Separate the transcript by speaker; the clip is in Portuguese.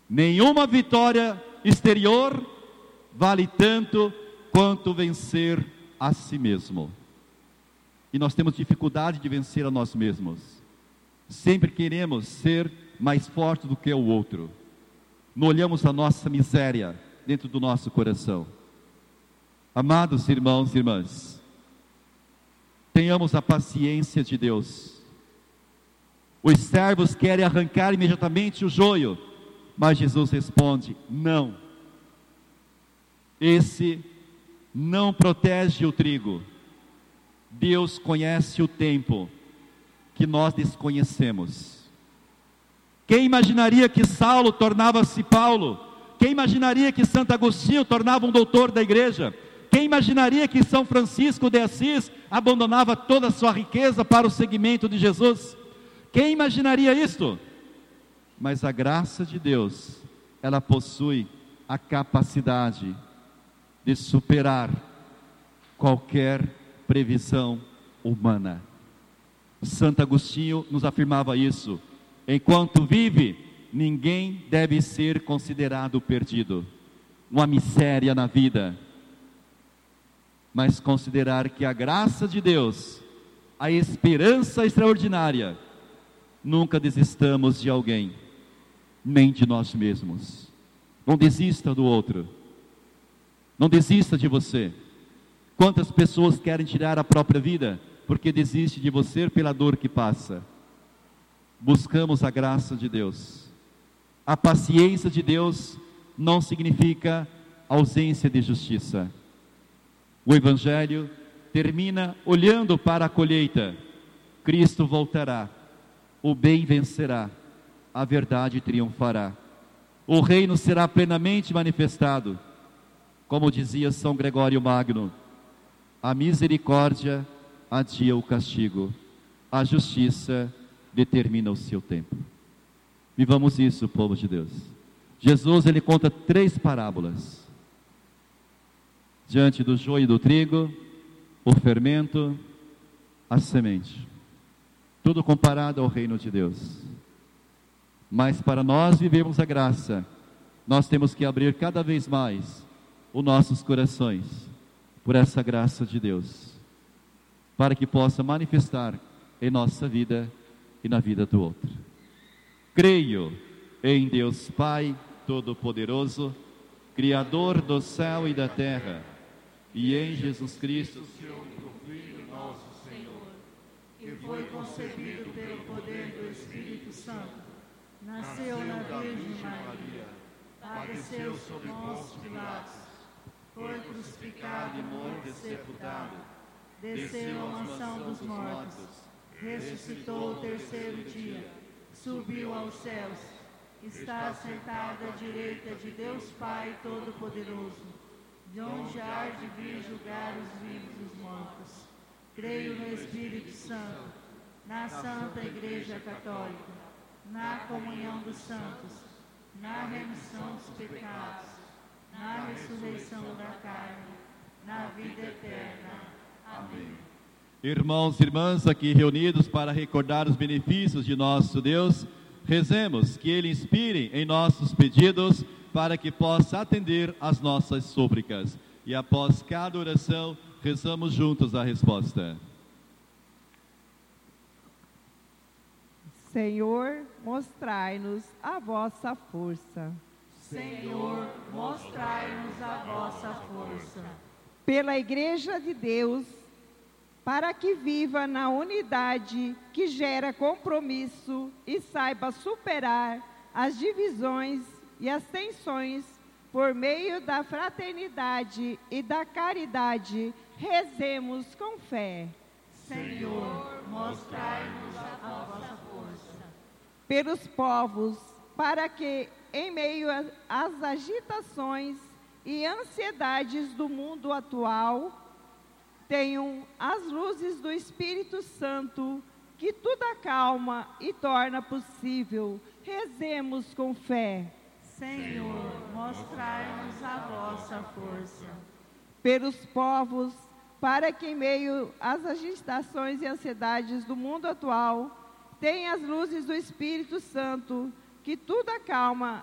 Speaker 1: Nenhuma vitória exterior vale tanto quanto vencer a si mesmo. E nós temos dificuldade de vencer a nós mesmos. Sempre queremos ser mais forte do que o outro. Não olhamos a nossa miséria dentro do nosso coração. Amados irmãos e irmãs, tenhamos a paciência de Deus. Os servos querem arrancar imediatamente o joio, mas Jesus responde: não. Esse não protege o trigo. Deus conhece o tempo que nós desconhecemos. Quem imaginaria que Saulo tornava-se Paulo? Quem imaginaria que Santo Agostinho tornava um doutor da igreja? Quem imaginaria que São Francisco de Assis abandonava toda a sua riqueza para o seguimento de Jesus? Quem imaginaria isto? Mas a graça de Deus, ela possui a capacidade de superar qualquer previsão humana. Santo Agostinho nos afirmava isso: enquanto vive, ninguém deve ser considerado perdido, uma miséria na vida, mas considerar que a graça de Deus, a esperança extraordinária, nunca desistamos de alguém, nem de nós mesmos. Não desista do outro, não desista de você. Quantas pessoas querem tirar a própria vida porque desiste de você pela dor que passa? Buscamos a graça de Deus. A paciência de Deus não significa ausência de justiça. O Evangelho termina olhando para a colheita. Cristo voltará, o bem vencerá, a verdade triunfará. O reino será plenamente manifestado. Como dizia São Gregório Magno, a misericórdia adia o castigo, a justiça determina o seu tempo. Vivamos isso, povo de Deus. Jesus, ele conta 3 parábolas. Diante do joio e do trigo, o fermento, a semente. Tudo comparado ao reino de Deus. Mas para nós vivermos a graça, nós temos que abrir cada vez mais os nossos corações por essa graça de Deus, para que possa manifestar em nossa vida e na vida do outro. Creio em Deus Pai Todo-Poderoso, Criador do céu e da terra, e em Jesus Cristo,
Speaker 2: seu único Filho, nosso Senhor, que foi concebido pelo poder do Espírito Santo, nasceu na Virgem Maria, padeceu sob Pôncio Pilatos, foi crucificado, morto e sepultado, desceu à mansão dos mortos, ressuscitou o terceiro dia, subiu aos céus, está sentado à direita de Deus Pai Todo-Poderoso, de onde há de vir julgar os vivos e os mortos. Creio no Espírito Santo, na Santa Igreja Católica, na comunhão dos santos, na remissão dos pecados, na ressurreição da carne, na vida eterna. Amém.
Speaker 1: Irmãos e irmãs aqui reunidos para recordar os benefícios de nosso Deus, rezemos que Ele inspire em nossos pedidos para que possa atender às nossas súplicas. E após cada oração, rezamos juntos a resposta.
Speaker 3: Senhor, mostrai-nos a vossa força.
Speaker 2: Senhor, mostrai-nos a vossa força.
Speaker 3: Pela Igreja de Deus, para que viva na unidade que gera compromisso e saiba superar as divisões e as tensões por meio da fraternidade e da caridade, rezemos com fé.
Speaker 2: Senhor, mostrai-nos a vossa força.
Speaker 3: Pelos povos, para que, em meio às agitações e ansiedades do mundo atual, tenham as luzes do Espírito Santo, que tudo acalma e torna possível. Rezemos com fé.
Speaker 2: Senhor, mostrai-nos a vossa força.
Speaker 3: Pelos povos, para que em meio às agitações e ansiedades do mundo atual, tenham as luzes do Espírito Santo, que tudo acalma